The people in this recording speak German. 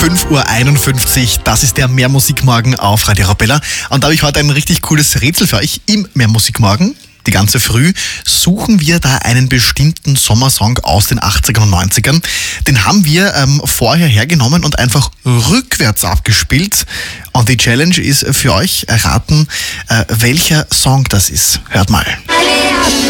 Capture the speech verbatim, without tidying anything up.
fünf Uhr einundfünfzig, das ist der Mehrmusikmorgen auf Radio Arabella. Und da habe ich heute ein richtig cooles Rätsel für euch. Im Mehrmusikmorgen, die ganze Früh, suchen wir da einen bestimmten Sommersong aus den achtzigern und neunzigern. Den haben wir ähm, vorher hergenommen und einfach rückwärts abgespielt. Und die Challenge ist für euch, erraten, äh, welcher Song das ist. Hört mal.